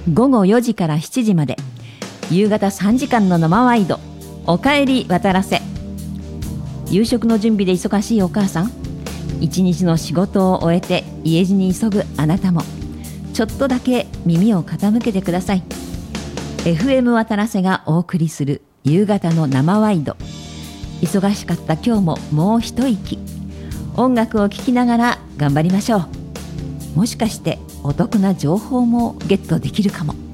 午後4時から7時まで、夕方3時間の生ワイド、おかえり渡らせ。夕食の準備で忙しいお母さん、一日の仕事を終えて家路に急ぐあなたも、ちょっとだけ耳を傾けてください。 FM 渡らせがお送りする夕方の生ワイド。忙しかった今日ももう一息、音楽を聴きながら頑張りましょう。もしかしてお得な情報もゲットできるかも。